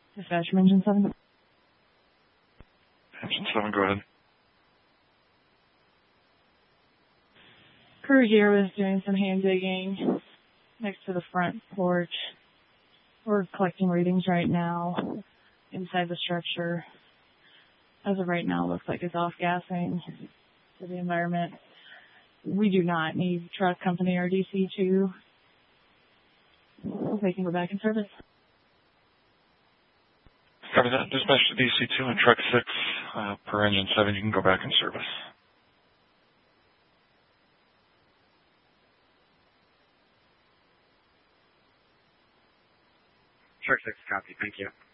Dispatch from Engine 7. Engine 7, go ahead. Crew here was doing some hand digging next to the front porch. We're collecting readings right now inside the structure. As of right now, it looks like it's off-gassing to the environment. We do not need truck company or DC2. They can go back in service. Copy that. Dispatch to DC2 and truck 6 per Engine 7. You can go back in service. Truck 6, copy. Thank you.